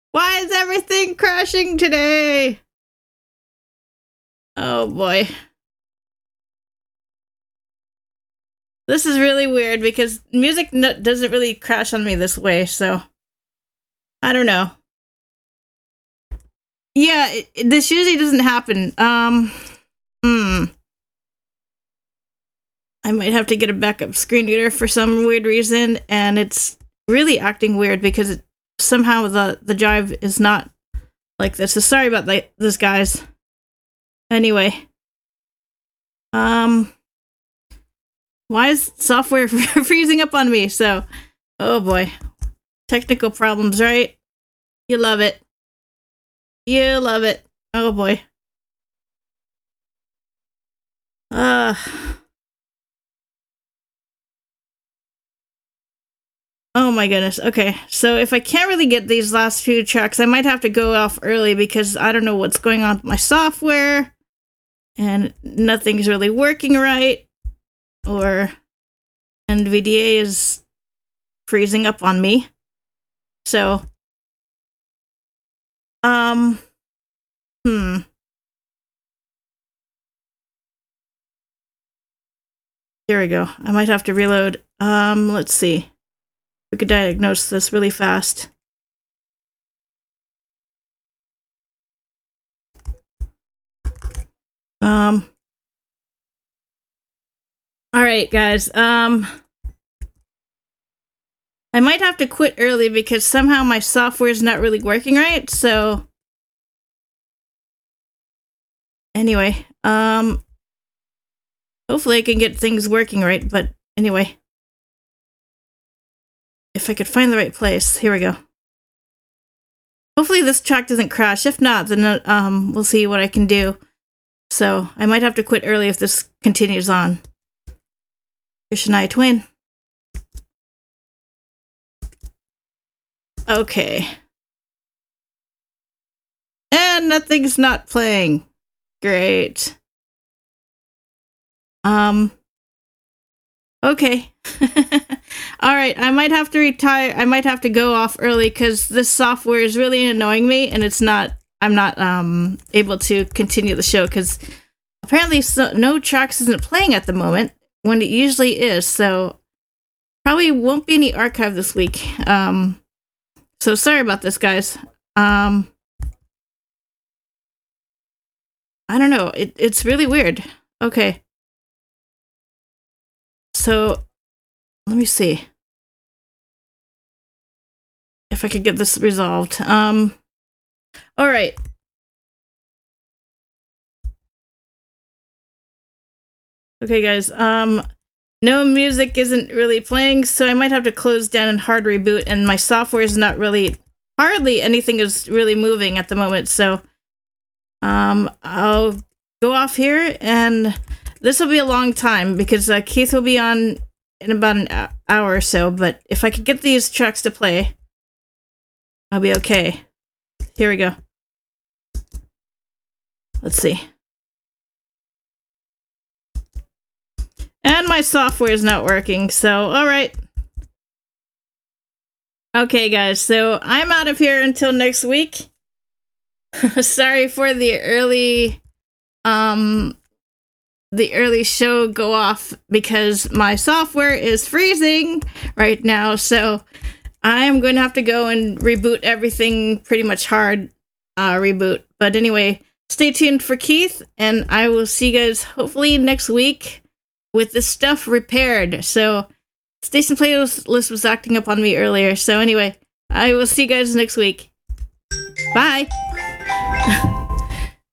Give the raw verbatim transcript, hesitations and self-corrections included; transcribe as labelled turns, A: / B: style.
A: Why is everything crashing today? Oh boy. This is really weird because music no- doesn't really crash on me this way, so I don't know. Yeah, it, it- this usually doesn't happen. Um, hmm. I might have to get a backup screen reader for some weird reason, and it's really acting weird because it, somehow the, the drive is not like this. So sorry about that, this, guys. Anyway. Um, why is software freezing up on me? So, oh boy. Technical problems, right? You love it. You love it. Oh boy. Uh... Oh my goodness. Okay. So if I can't really get these last few tracks, I might have to go off early because I don't know what's going on with my software and nothing's really working right, or N V D A is freezing up on me. So, um, hmm. Here we go. I might have to reload. Um, let's see. We could diagnose this really fast. Um. All right, guys. Um. I might have to quit early because somehow my software is not really working right. So. Anyway, um. Hopefully I can get things working right. But anyway. If I could find the right place. Here we go. Hopefully this track doesn't crash. If not, then um, we'll see what I can do. So I might have to quit early if this continues on. Shania Twain. Okay. And nothing's not playing. Great. Um. Okay. All right, I might have to retire. I might have to go off early because this software is really annoying me, and it's not. I'm not um able to continue the show because apparently so, no tracks isn't playing at the moment when it usually is. So probably won't be any archive this week. Um, so sorry about this, guys. Um, I don't know. It it's really weird. Okay. So let me see if I could get this resolved. Um, all right. Okay, guys. Um, no music isn't really playing, so I might have to close down and hard reboot. And my software is not really, hardly anything is really moving at the moment. So, um, I'll go off here, and this will be a long time because uh, Keith will be on in about an hour or so. But if I could get these tracks to play, I'll be okay. Here we go. Let's see. And my software is not working, so alright. Okay, guys, so I'm out of here until next week. Sorry for the early, um, the early show go off because my software is freezing right now, so I'm going to have to go and reboot everything pretty much hard, uh, reboot. But anyway, stay tuned for Keith, and I will see you guys hopefully next week with this stuff repaired. So Station Playlist was acting up on me earlier. So anyway, I will see you guys next week. Bye!